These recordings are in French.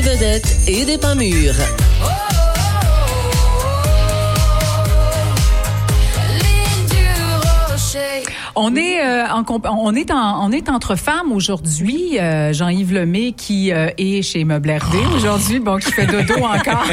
vedettes et des pas mûrs. On est entre femmes aujourd'hui. Jean-Yves Lemay qui est chez Meublère D aujourd'hui, bon, qui fait dodo encore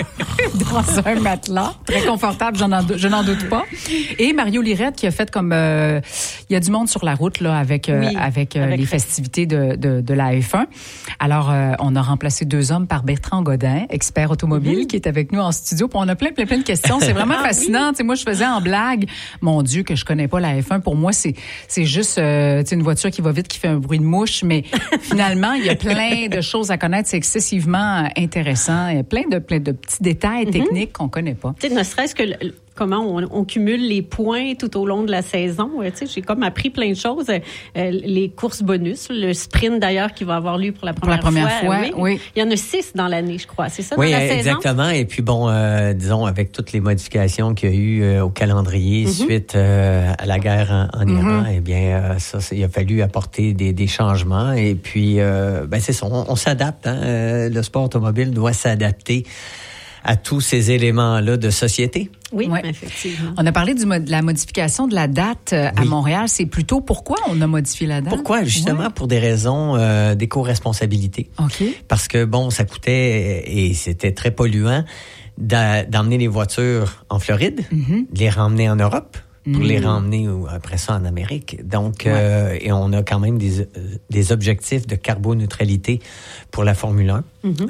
dans un matelas très confortable, je n'en doute pas. Et Mario Lirette qui a fait comme il y a du monde sur la route là avec les festivités de la F1. Alors on a remplacé 2 hommes par Bertrand Godin, expert automobile, qui est avec nous en studio. Puis on a plein de questions. C'est vraiment fascinant. Tu sais, moi je faisais en blague, mon Dieu que je connais pas la F1. Pour moi c'est juste une voiture qui va vite, qui fait un bruit de mouche, mais finalement, il y a plein de choses à connaître. C'est excessivement intéressant. Il y a plein de petits détails techniques qu'on connaît pas. Tu sais, ne serait-ce que comment on cumule les points tout au long de la saison. Tu sais, j'ai comme appris plein de choses. Les courses bonus, le sprint d'ailleurs qui va avoir lieu pour la première fois. Oui. Il y en a 6 dans l'année, je crois. C'est ça, dans la saison? Oui, exactement. Et puis bon, disons, avec toutes les modifications qu'il y a eu au calendrier suite à la guerre en Iran, eh bien, il a fallu apporter des changements. Et puis, c'est ça, on s'adapte. Hein? Le sport automobile doit s'adapter à tous ces éléments-là de société. Oui, effectivement. On a parlé de la modification de la date à Montréal. C'est plutôt pourquoi on a modifié la date? Pourquoi? Justement, pour des raisons d'éco-responsabilité. OK. Parce que, bon, ça coûtait, et c'était très polluant, d'emmener les voitures en Floride, de les ramener en Europe, pour les ramener après ça en Amérique. Donc, et on a quand même des objectifs de carboneutralité pour la Formule 1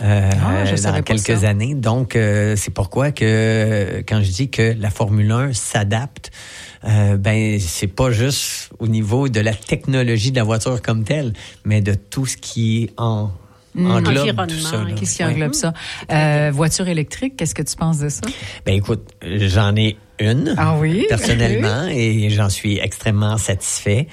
dans quelques années. Donc, c'est pourquoi que quand je dis que la Formule 1 s'adapte, c'est pas juste au niveau de la technologie de la voiture comme telle, mais de tout ce qui englobe tout ça. Qu'est-ce qui englobe ça? Voiture électrique, qu'est-ce que tu penses de ça? Écoute, j'en ai une, personnellement, et j'en suis extrêmement satisfait.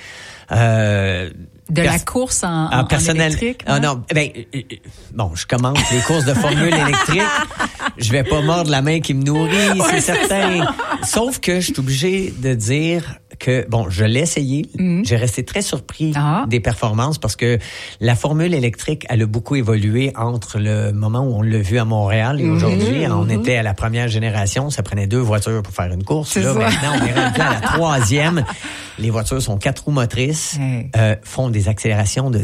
De la course en électrique? Non, je commence les courses de formule électrique. Je vais pas mordre la main qui me nourrit, c'est certain. Sauf que je suis obligé de dire que, je l'ai essayé. J'ai resté très surpris des performances parce que la formule électrique, elle a beaucoup évolué entre le moment où on l'a vu à Montréal et aujourd'hui. On était à la première génération. Ça prenait 2 voitures pour faire une course. Là, maintenant, on est rendu à la 3e. Les voitures sont 4 roues motrices, font des accélérations de